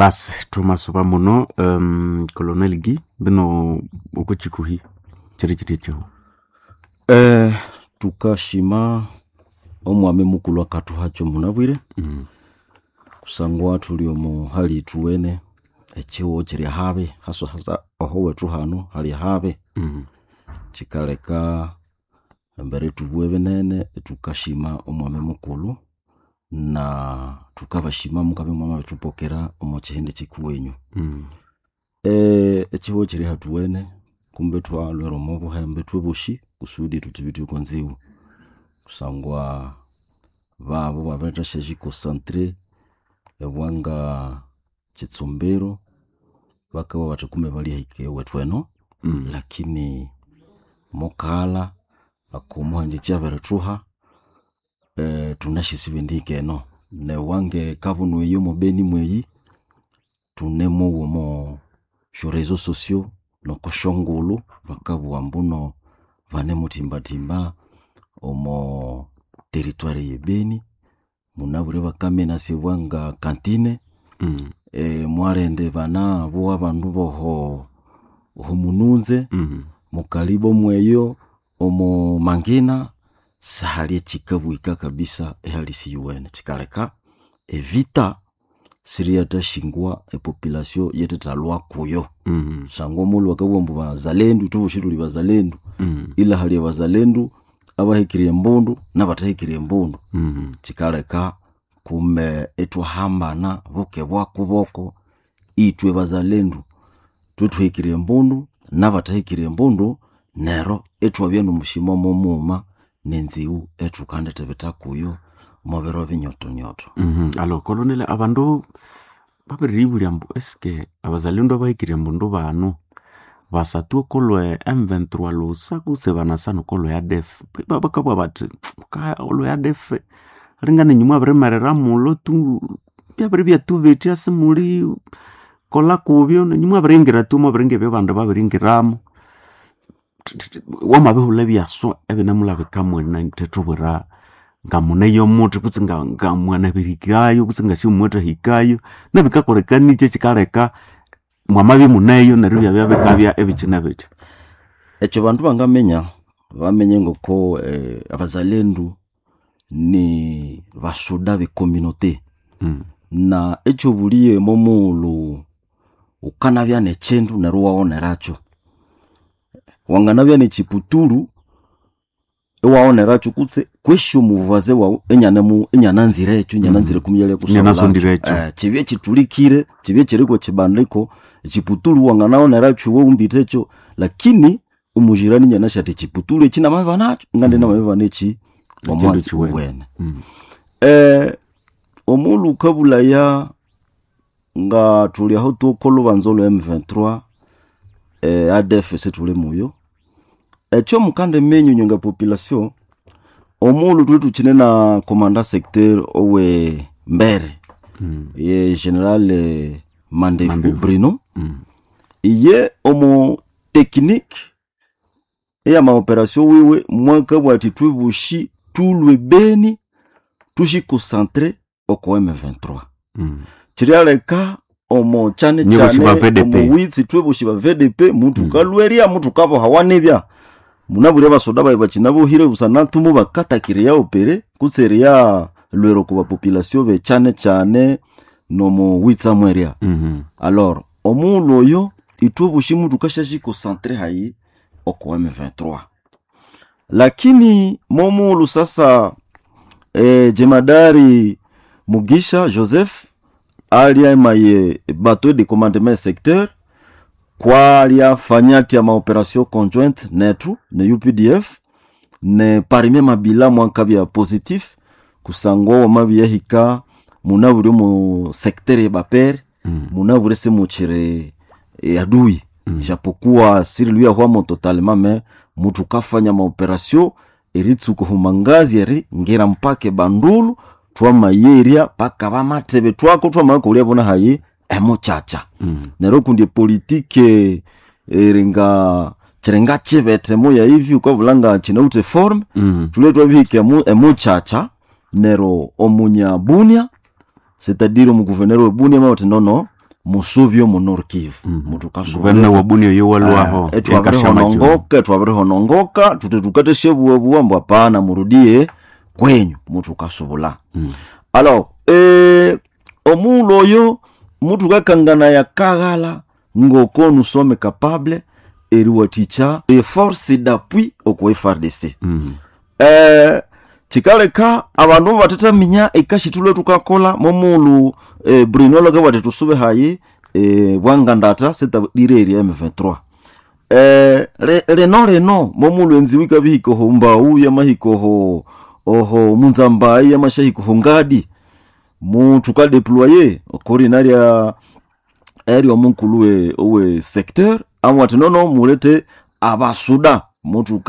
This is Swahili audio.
Basi tumasuba muno Colonel Guy bino ukuchikuhi chirichiricho tukashima omwami mukulu akatu hacho munabwire kusangwa tulio mu hali tuwene echiwo chiri habe haso hasa oho wetu hano hali habe chikaleka mbere tubuwe benene tukashima omwami mukulu na tukabashima mukabe mwama tupokera omochihinde chikuwenyu echiwo chiri hatuwene kumbe twalwero mobo hembe twebushi kusudi tutibitu konziwu kusangwa babo babeta sheji concentré ebwanga chitsombero bakawa batakume bali hike wetweno lakini mokala akomuhanje chabere truha tunashisibe no ne wange kabunwe yo mobeni mweyi tunemo womo sur réseaux sociaux no koshongulu bakabu mbuno vane mutimbatimba omo territoire yebeni munabure bakamena sewanga kantine mwarende bana bo abandu boho mununze mukalibo mweyo omo mangina sahali chikabuika kabisa ehalisi yuwene chikaleka evita siriata shingwa population yetetalwa kuyo sangwa mulu wakabombo bazalendu tubushiruli bazalendu ila hali bazalendu abahikiriye mbundu nabatahikiriye mbundu chikaleka kume etwa hambana boke bwakuboko itwe bazalendu tutwikiriye mbundu nabatahikiriye mbundu nero etwa byenu mushimo momuma nenziu etu kande tebeta kuyo mobero binyoto alo Colonel abandu babiribuli ambu eske abazalindo bahikire mbundu banu basatu kolwe M23 lusa kusebana sano kolwe ya def babakabwa bati ka kolwe ya def ringane nyuma bremerera mulo tu byabiribya tuvetia simuli kola kubyo nyuma bringira tu mabringe bebanda babiringiramo wamabehule byaso ebenamulabe kamwe na tetobera ngamune yo mutu kutsinga ngamwana birikayo kutsinga shimweta hikayo nabikakorekaniche chikaleka mwamabi muneyo nerubya byabekabya ebichina bicho echo bantu bangamenya bamenye ngoko abazalendu ni bashuda be communauté na echo buliye momulu ukanabya nechendu neruwaoneracho wanganabya nechiputuru ewaoneracho kutse kwesho muvaze wa enyananzire echo enyananzire kumyele kusonga chibye chitulikire chibye chiriko chibandiko chiputuru wanganaoneracho we umbitecho lakini umujirani nyanashati chiputuru echina mava nacho ngande na mava nechi wamwanzi wene omulu kabula ya nga tuli aho tukolo banzolo M23 ADF setule muyo echo mukande menyu nyonga population omulu tutu chinena commandant secteur owe mbere ye general Mandefu Bruno iye omo technique ya ma operation wiwe mwaka bwati twibushi tulwe beni tushi concentré oko M23 chirialeka omo chane omo wizi twebushi ba VDP mutu kalweria mutu kabo hawanebya munabure basoda baye bachinabo hire busana tumu bakatakire ya opere kuseria lwero kuba population be chane no mo witsa mweria alors omulu oyo itwebushi mutu kashashi concentré hayi oko M23 lakini momulu sasa jemadari Mugisha Joseph alia maye bateau de commandement secteur kwa alia fanyati ya maoperation conjointe netu ne UPDF ne parime mabila mwankabia positif kusangwa mabia hika munaburi mu secteur ya baper munaburi se muchire adui japokuwa siri lui ahwa totalement mais mutu kafanya maoperation eritsuko humangazi eri ngera mpake bandulu twa mayeria paka bamatebe twako twa makolia bona hayi emochacha nero kundi politique eringa cherenga chebete moya hivi kwa bulanga china ute form tuletwa bike emochacha nero omunya bunia c'est-à-dire mu gouverneur Bunia maote nono musubyo mu Nord Kivu mutu kasubula guvernor wa Bunia yo walwaho twabere honongoka tutetukateshe buwa hapana murudie kwenyu mutu kasubula alors omulo oyo mutu kakangana ya kagala ngoko nous sommes capables eriwaticha force d'appui oko FARDC chikaleka abantu batataminya ekashitulo tukakola momulu Bruno loga bati tusube hayi bwangandata seta direri M23 reno momulu enziwika bihiko ho mbau ya mahiko ho oho munzambai ya mashahiko ho ngadi mu tukadeployer coordinaria aéreo munkuluwe owe secteur amwati nono murete abasuda mutu